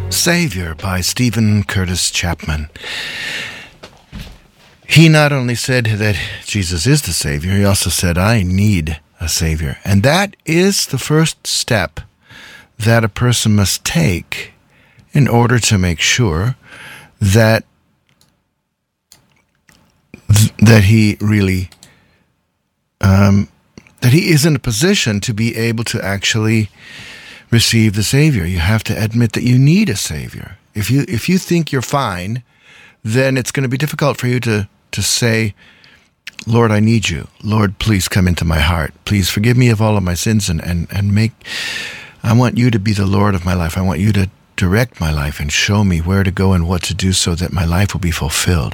Savior by Stephen Curtis Chapman. He not only said that Jesus is the Savior, he also said, I need a Savior. And that is the first step that a person must take in order to make sure that he really, that he is in a position to be able to actually receive the Savior. You have to admit that you need a Savior. If you think you're fine, then it's going to be difficult for you to say, Lord, I need you. Lord, please come into my heart. Please forgive me of all of my sins and make, I want you to be the Lord of my life. I want you to direct my life and show me where to go and what to do so that my life will be fulfilled.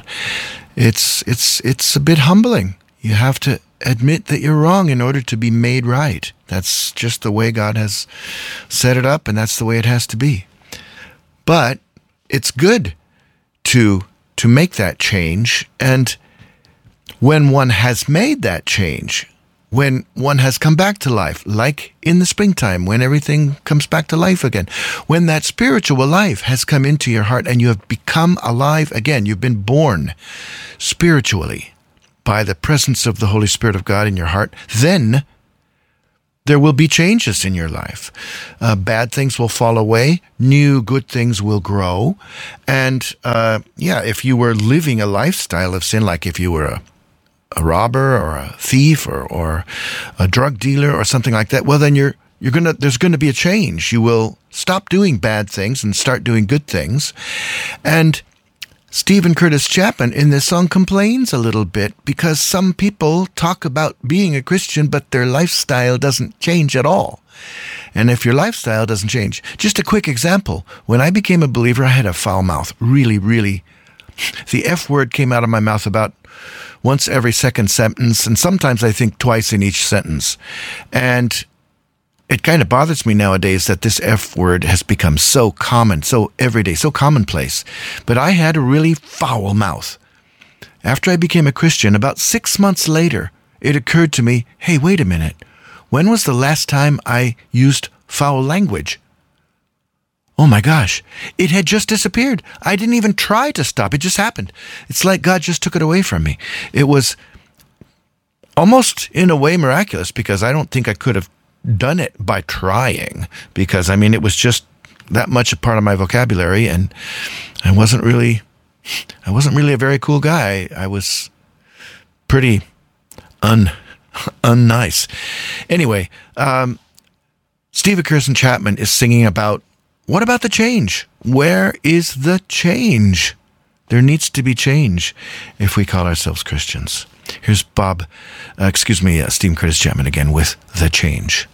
It's a bit humbling. You have to admit that you're wrong in order to be made right. That's just the way God has set it up, and that's the way it has to be. But it's good to make that change, and when one has made that change, when one has come back to life, like in the springtime, when everything comes back to life again, when that spiritual life has come into your heart and you have become alive again, you've been born spiritually by the presence of the Holy Spirit of God in your heart, then there will be changes in your life. Bad things will fall away. New good things will grow. And if you were living a lifestyle of sin, like if you were a robber or a thief or a drug dealer or something like that, well, then there's going to be a change. You will stop doing bad things and start doing good things. And Stephen Curtis Chapman in this song complains a little bit because some people talk about being a Christian, but their lifestyle doesn't change at all. And if your lifestyle doesn't change, just a quick example. When I became a believer, I had a foul mouth. Really, really. The F word came out of my mouth about once every second sentence, and sometimes I think twice in each sentence. And it kind of bothers me nowadays that this F word has become so common, so everyday, so commonplace. But I had a really foul mouth. After I became a Christian, about 6 months later, it occurred to me, hey, wait a minute. When was the last time I used foul language? Oh my gosh, it had just disappeared. I didn't even try to stop. It just happened. It's like God just took it away from me. It was almost in a way miraculous because I don't think I could have done it by trying, because it was just that much a part of my vocabulary, and I wasn't really a very cool guy. I was pretty unnice. Anyway, Stephen Curtis Chapman is singing about, what about the change? Where is the change? There needs to be change if we call ourselves Christians. Here's Stephen Curtis Chapman again with The Change.